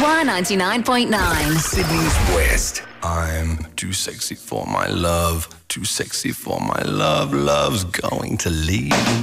One 99.9. Sydney's West. I'm too sexy for my love. Too sexy for my love. Love's going to leave